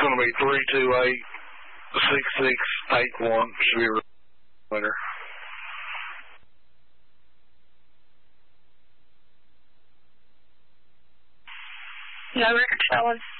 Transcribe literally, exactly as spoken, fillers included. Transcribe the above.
going to be three two eight six six eight one. Should be a winner. No record showing.